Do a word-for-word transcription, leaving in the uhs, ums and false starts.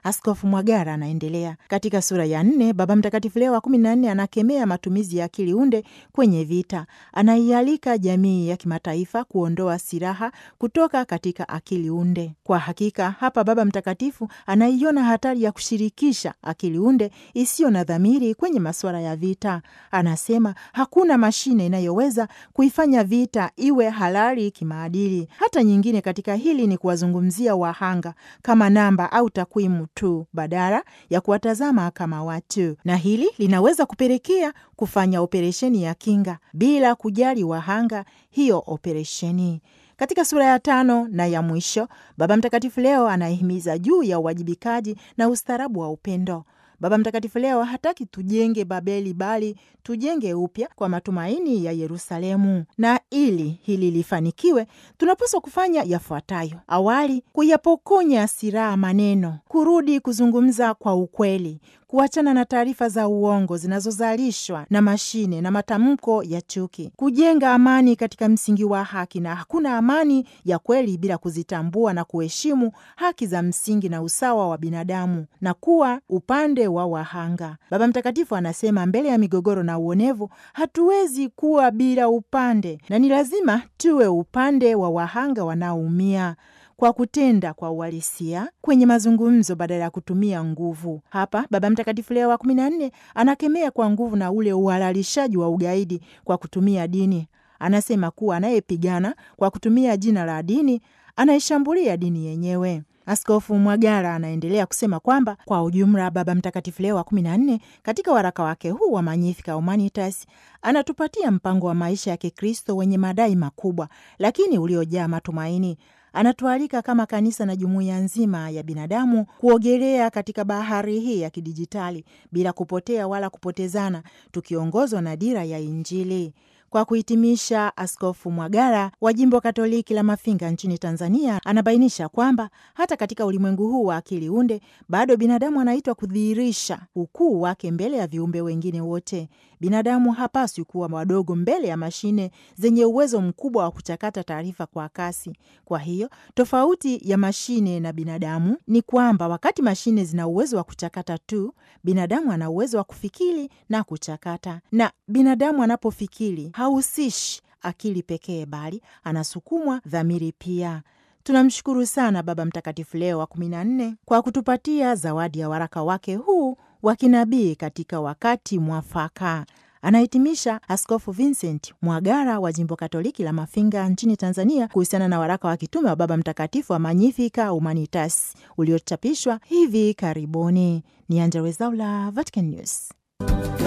Askofu Mwagara anaendelea. Katika sura ya nne, Baba Mtakatifu Leo wa kumi na nne anakemea matumizi ya akili unde kwenye vita. Anaialika jamii ya kimataifa kuondoa silaha kutoka katika akili unde. Kwa hakika hapa Baba Mtakatifu anaiona hatari ya kushirikisha akili unde isiyo na dhamiri kwenye masuala ya vita. Anasema hakuna mashine inayoweza kuifanya vita iwe halali kimaadili. Hata nyingine katika hili ni kuwazungumzia wahanga kama namba au takwimu tu badala ya kuwatazama kama watu, na hili linaweza kupelekea kufanya operesheni ya kinga bila kujali wahanga hiyo operesheni. Katika sura ya tano na ya mwisho, Baba Mtakatifu Leo anahimiza juu ya uwajibikaji na ustaarabu wa upendo. Baba Mtakatifu Leo hataki tujenge Babeli, bali tujenge upya kwa matumaini ya Yerusalemu. Na ili hili lifanikiwe, tunapaswa kufanya yafuatayo. Awali, kuyapokonya silaha maneno, kurudi kuzungumza kwa ukweli, kuachana na taarifa za uongo zinazozalishwa na mashine na matamko ya chuki, kujenga amani katika msingi wa haki, na hakuna amani ya kweli bila kuzitambua na kuheshimu haki za msingi na usawa wa binadamu, na kuwa upande wa wahanga. Baba Mtakatifu anasema mbele ya migogoro na uonevu hatuwezi kuwa bila upande, na ni lazima tuwe upande wa wahanga wanaoumia kwa kutenda kwa uhalisia kwenye mazungumzo badala ya kutumia nguvu. Hapa Baba Mtakatifu Leo wa kumi na nne anakemea kwa nguvu na ule uhalalishaji wa ugaidi kwa kutumia dini. Anasema kuwa anayepigana kwa kutumia jina la dini anaishambulia dini yenyewe. Askofu Mwagara anaendelea kusema kwamba kwa ujumla Baba Mtakatifu Leo wa kumi na nne katika waraka wake huu wa Magnificat Humanitas anatupatia mpango wa maisha ya Kikristo wenye madai makubwa lakini uliojaa matumaini. Anatualika kama kanisa na jumuiya nzima ya binadamu kuogelea katika bahari hii ya kidijitali bila kupotea wala kupotezana, tukiongozwa na dira ya Injili. Kwa kuhitimisha, Askofu Mwagara wa Jimbo Katoliki la Mafinga nchini Tanzania anabainisha kwamba hata katika ulimwengu huu wa akili unde bado binadamu anaitwa kudhihirisha ukuu wake mbele ya viumbe wengine wote. Binadamu hapaswi kuwa wadogo mbele ya mashine zenye uwezo mkubwa wa kuchakata taarifa kwa kasi. Kwa hiyo, tofauti ya mashine na binadamu ni kwamba wakati mashine zina uwezo wa kuchakata tu, binadamu ana uwezo wa kufikiri na kuchakata. Na binadamu anapofikiri hahusishi akili pekee, bali anasukumwa dhamiri pia. Tunamshukuru sana Baba Mtakatifu Leo wa kumi na nne kwa kutupatia zawadi ya waraka wake huu wa kinabii katika wakati mwafaka. Anahitimisha Askofu Vincent Mwagara wa Jimbo Katoliki la Mafinga nchini Tanzania kuhusiana na waraka wa kitume wa Baba Mtakatifu wa Magnificat Humanitas uliochapishwa hivi karibuni. Ni Angella Rwezaula, Vatican News.